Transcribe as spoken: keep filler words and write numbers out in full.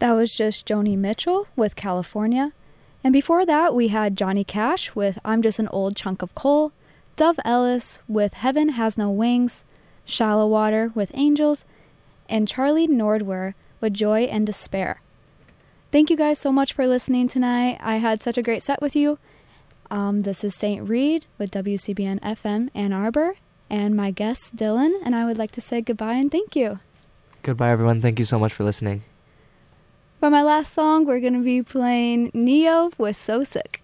That was just Joni Mitchell with California. And before that, we had Johnny Cash with I'm Just an Old Chunk of Coal, Dove Ellis with Heaven Has No Wings, Shallow Water with Angels, and Charlie Nordwer with Joy and Despair. Thank you guys so much for listening tonight. I had such a great set with you. Um, this is Saint Reed with W C B N F M Ann Arbor, and my guest Dylan, and I would like to say goodbye and thank you. Goodbye, everyone. Thank you so much for listening. For my last song, we're going to be playing Neo with So Sick.